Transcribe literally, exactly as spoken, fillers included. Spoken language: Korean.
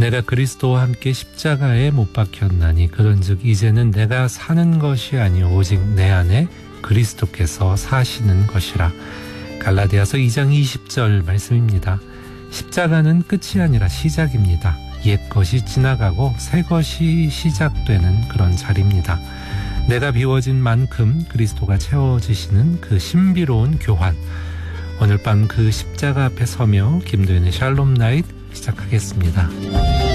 내가 그리스도와 함께 십자가에 못 박혔나니 그런즉 이제는 내가 사는 것이 아니요 오직 내 안에 그리스도께서 사시는 것이라. 갈라디아서 이 장 이십 절 말씀입니다. 십자가는 끝이 아니라 시작입니다. 옛 것이 지나가고 새 것이 시작되는 그런 자리입니다. 내가 비워진 만큼 그리스도가 채워지시는 그 신비로운 교환. 오늘 밤 그 십자가 앞에 서며 김도현의 샬롬 나잇 시작하겠습니다.